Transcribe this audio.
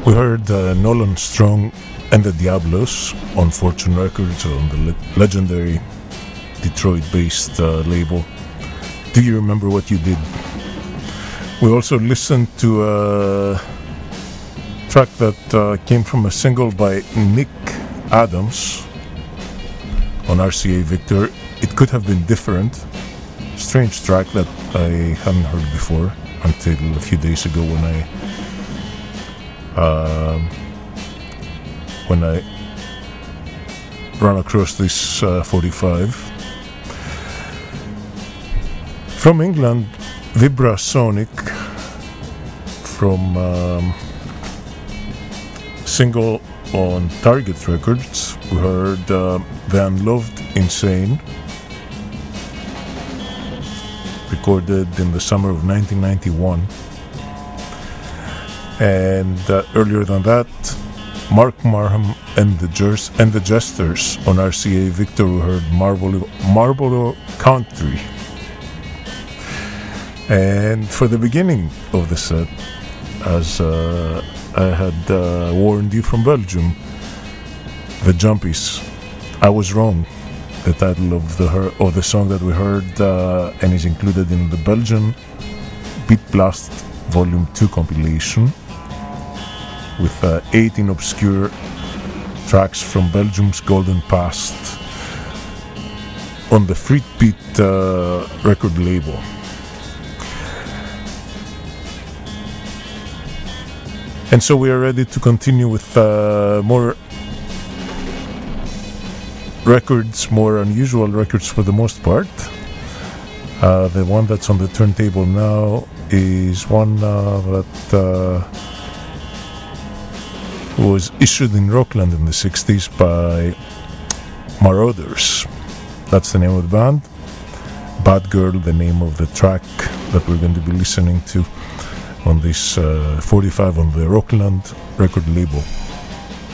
We heard Nolan Strong and the Diablos on Fortune Records, on the legendary Detroit-based label. Do You Remember What You Did? We also listened to a track that came from a single by Nick Adams on RCA Victor. It Could Have Been Different. Strange track that I hadn't heard before until a few days ago when I ran across this 45. From England, Vibrasonic, from single on Target Records. We heard The Unloved Insane, recorded in the summer of 1991. And earlier than that, Mark Marham and the Jesters on RCA Victor. We heard Marlboro Country. And for the beginning of the set, as I had warned you from Belgium, the Jumpies. I Was Wrong, the title of the song that we heard, and is included in the Belgian Beat Blast Volume 2 compilation, with 18 obscure tracks from Belgium's golden past on the Friedbeat record label. And so we are ready to continue with more records, more unusual records for the most part. The one that's on the turntable now is one that was issued in Rockland in the 60s by Marauders. That's the name of the band. Bad Girl, the name of the track that we're going to be listening to on this 45 on the Rockland record label.